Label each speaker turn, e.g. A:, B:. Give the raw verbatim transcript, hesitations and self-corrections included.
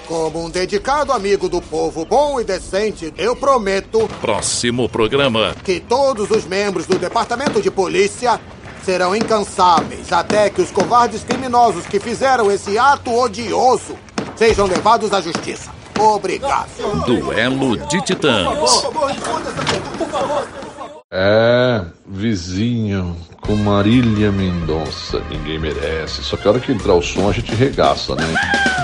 A: Como um dedicado amigo do povo bom e decente, eu prometo...
B: Próximo programa.
A: ...que todos os membros do Departamento de Polícia serão incansáveis até que os covardes criminosos que fizeram esse ato odioso sejam levados à justiça. Obrigado.
B: Duelo de Titãs.
C: É, vizinho, com Marília Mendonça. Ninguém merece. Só que a hora que entrar o som a gente regaça, né?